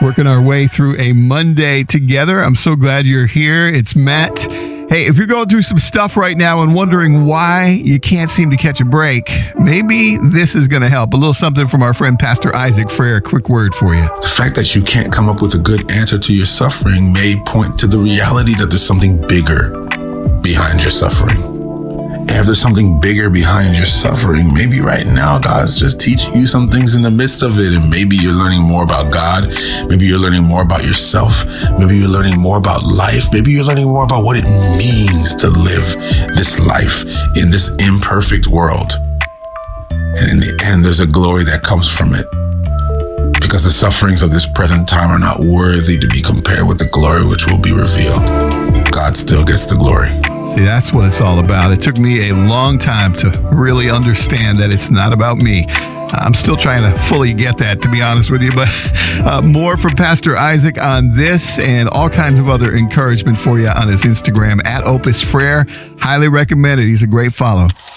Working our way through a Monday together. I'm so glad you're here. It's Matt. Hey, if you're going through some stuff right now and wondering why you can't seem to catch a break, maybe this is going to help. A little something from our friend Pastor Isaac Frere. Quick word for you. The fact that you can't come up with a good answer to your suffering may point to the reality that there's something bigger behind your suffering. And if there's something bigger behind your suffering, maybe right now God's just teaching you some things in the midst of it. And maybe you're learning more about God. Maybe you're learning more about yourself. Maybe you're learning more about life. Maybe you're learning more about what it means to live this life in this imperfect world. And in the end, there's a glory that comes from it. Because the sufferings of this present time are not worthy to be compared with the glory which will be revealed. God still gets the glory. See, that's what it's all about. It took me a long time to really understand that it's not about me. I'm still trying to fully get that, to be honest with you. But more from Pastor Isaac on this and all kinds of other encouragement for you on his Instagram, @Opus Frere. Highly recommend it. He's a great follow.